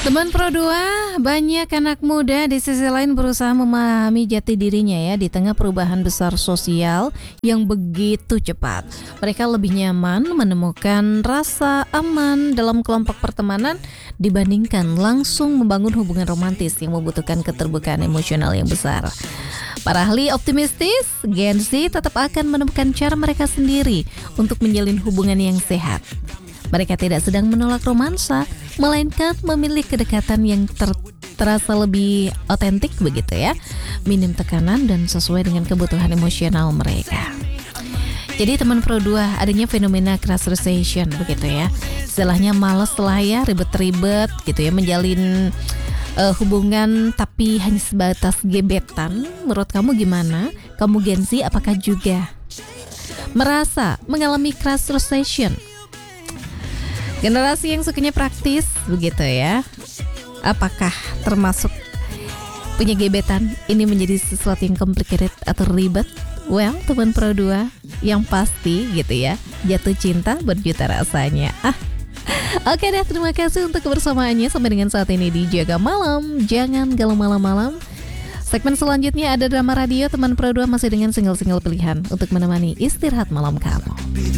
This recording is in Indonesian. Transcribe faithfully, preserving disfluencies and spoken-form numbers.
Teman Pro dua, banyak anak muda di sisi lain berusaha memahami jati dirinya ya di tengah perubahan besar sosial yang begitu cepat. Mereka lebih nyaman menemukan rasa aman dalam kelompok pertemanan dibandingkan langsung membangun hubungan romantis yang membutuhkan keterbukaan emosional yang besar. Para ahli optimistis, Gen Z tetap akan menemukan cara mereka sendiri untuk menjalin hubungan yang sehat. Mereka tidak sedang menolak romansa, melainkan memilih kedekatan yang ter- terasa lebih otentik begitu ya, minim tekanan dan sesuai dengan kebutuhan emosional mereka. Jadi teman Pro dua, adanya fenomena crushation begitu ya. Istilahnya malas lah ya, ribet-ribet gitu ya, menjalin uh, hubungan tapi hanya sebatas gebetan. Menurut kamu gimana? Kamu Gen Z apakah juga merasa mengalami crushation? Generasi yang sukanya praktis begitu ya, apakah termasuk punya gebetan ini menjadi sesuatu yang complicated atau ribet? Well, teman Pro dua, yang pasti gitu ya, jatuh cinta berjuta rasanya. Ah, oke deh, terima kasih untuk kebersamaannya sampai dengan saat ini di Jaga Malam. Jangan galau malam-malam. Segmen selanjutnya ada drama radio. Teman Pro dua masih dengan single-single pilihan untuk menemani istirahat malam kamu.